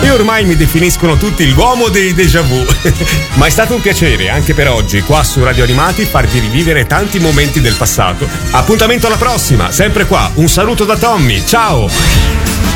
e ormai mi definiscono tutti l'uomo dei déjà vu. Ma è stato un piacere anche per oggi qua su Radio Animati farvi rivivere tanti momenti del passato. Appuntamento alla prossima, sempre qua. Un saluto da Tommy, ciao!